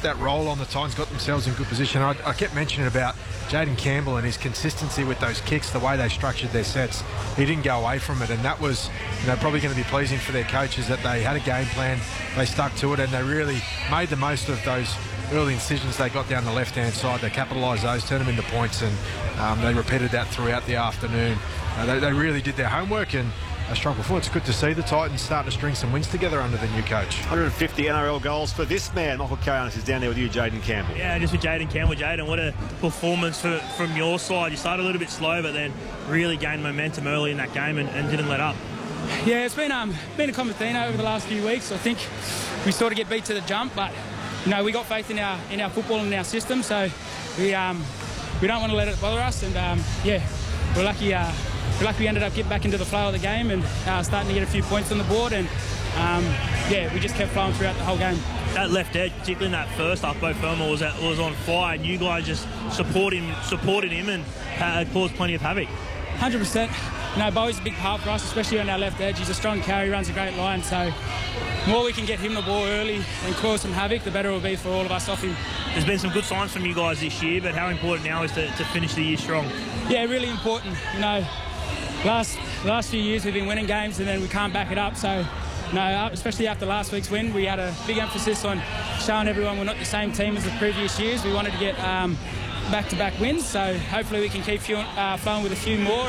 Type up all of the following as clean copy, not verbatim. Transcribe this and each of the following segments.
that roll on the Titans, got themselves in good position. I kept mentioning about Jayden Campbell and his consistency with those kicks, the way they structured their sets. He didn't go away from it, and that was, probably going to be pleasing for their coaches that they had a game plan, they stuck to it, and they really made the most of those early incisions they got down the left-hand side. They capitalised those, turned them into points, and they repeated that throughout the afternoon. They really did their homework, and a strong performance. It's good to see the Titans starting to string some wins together under the new coach. 150 NRL goals for this man. Michael Carianis is down there with you, Jayden Campbell. Yeah, just with Jayden Campbell. Jayden, what a performance from your side. You started a little bit slow, but then really gained momentum early in that game and didn't let up. Yeah, it's been a common theme over the last few weeks. I think we sort of get beat to the jump, but we got faith in our football and our system, so we don't want to let it bother us. And we're lucky. We ended up getting back into the flow of the game and starting to get a few points on the board, and we just kept flowing throughout the whole game. That left edge, particularly in that first half, Beau Fermor was on fire, and you guys just supported him and caused plenty of havoc. 100%. Beau's a big part for us, especially on our left edge. He's a strong carry, runs a great line, so the more we can get him the ball early and cause some havoc, the better it will be for all of us off him. There's been some good signs from you guys this year, but how important now is to finish the year strong? Yeah, really important. Last few years we've been winning games and then we can't back it up, so especially after last week's win, we had a big emphasis on showing everyone we're not the same team as the previous years. We wanted to get back-to-back wins, so hopefully we can keep flowing with a few more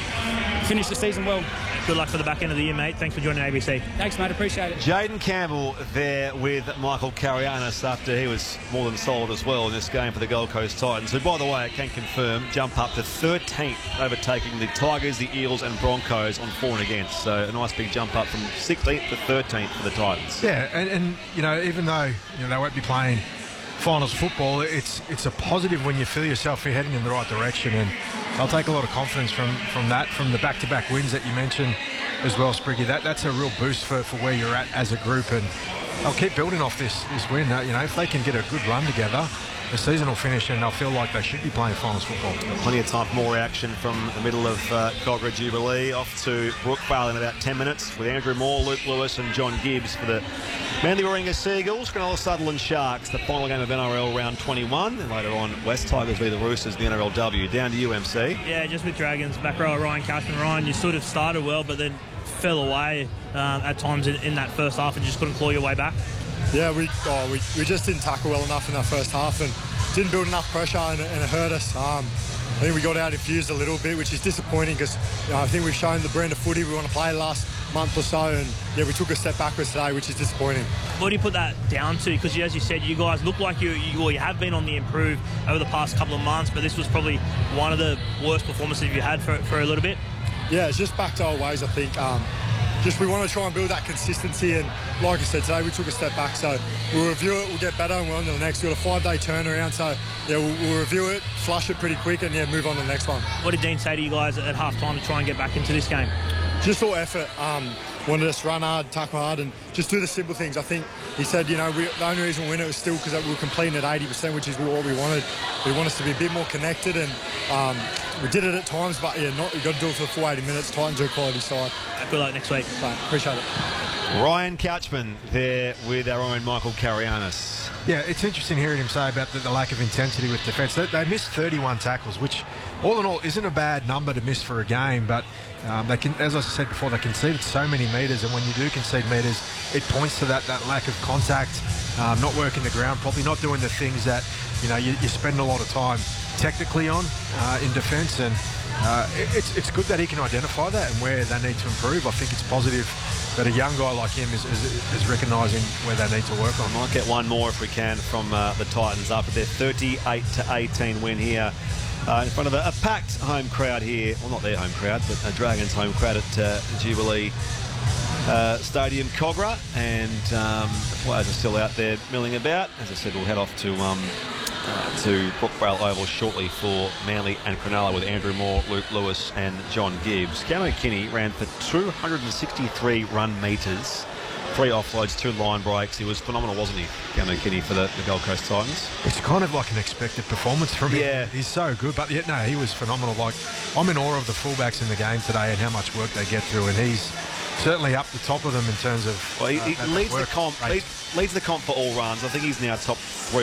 and finish the season well. Good luck for the back end of the year, mate. Thanks for joining ABC. Thanks, mate. Appreciate it. Jayden Campbell there with Michael Carianis after he was more than solid as well in this game for the Gold Coast Titans, who, by the way, I can confirm, jump up to 13th, overtaking the Tigers, the Eels and Broncos on for and against. So a nice big jump up from 16th to 13th for the Titans. Yeah, and even though they won't be playing finals football, it's a positive when you feel yourself you're heading in the right direction, and I'll take a lot of confidence from that, from the back-to-back wins that you mentioned as well, Spriggy. That's a real boost for where you're at as a group, and they'll keep building off this win. If they can get a good run together, the season will finish and they'll feel like they should be playing finals football. Plenty of time for more action from the middle of Cogra Jubilee. Off to Brookvale in about 10 minutes with Andrew Moore, Luke Lewis and John Gibbs for the Manly Warringah Seagulls, Cronulla Sutherland Sharks, the final game of NRL round 21, and later on West Tigers v the Roosters, the NRLW. Down to you, MC. Yeah, just with Dragons, back row Ryan Cashman. Ryan, you sort of started well, but then fell away at times in that first half and just couldn't claw your way back. Yeah, we just didn't tackle well enough in that first half and didn't build enough pressure, and it hurt us. I think we got out infused a little bit, which is disappointing because I think we've shown the brand of footy we want to play last month or so, and we took a step backwards today, which is disappointing. What do you put that down to? Because as you said, you guys look like you have been on the improve over the past couple of months, but this was probably one of the worst performances you had for a little bit. Yeah, it's just back to our ways, I think. We want to try and build that consistency, and like I said, today we took a step back, so we'll review it, we'll get better, and we're on to the next. We've got a 5-day turnaround, so we'll review it, flush it pretty quick, and move on to the next one. What did Dean say to you guys at half-time to try and get back into this game? Just all effort. Wanted us to run hard, tackle hard, and just do the simple things. I think he said, the only reason we win it was still because we were completing at 80%, which is what we wanted. We want us to be a bit more connected, and we did it at times, but you've got to do it for the full 80 minutes. Titans are a quality side. Good luck next week. Appreciate it. Ryan Couchman there with our own Michael Carianis. Yeah, it's interesting hearing him say about the lack of intensity with defence. They missed 31 tackles, which all in all isn't a bad number to miss for a game, but they can, as I said before, they conceded so many metres, and when you do concede metres, it points to that lack of contact, not working the ground, probably not doing the things that you spend a lot of time technically on in defence, and it's good that he can identify that and where they need to improve. I think it's positive that a young guy like him is recognising where they need to work on. Might get one more if we can from the Titans after their 38-18 win here in front of a packed home crowd here. Well, not their home crowd, but a Dragons home crowd at Jubilee Stadium, Cogra, and the players are still out there milling about. As I said, we'll head off to Brookvale Oval shortly for Manly and Cronulla with Andrew Moore, Luke Lewis and John Gibbs. Camo Kinney ran for 263 run metres, 3 offloads, 2 line breaks. He was phenomenal, wasn't he, Camo Kinney, for the Gold Coast Titans? It's kind of like an expected performance from him. Yeah. He's so good, but no, he was phenomenal. I'm in awe of the fullbacks in the game today and how much work they get through, and he's certainly up the top of them in terms of he leads the comp. Leads the comp for all runs. I think he's now top 3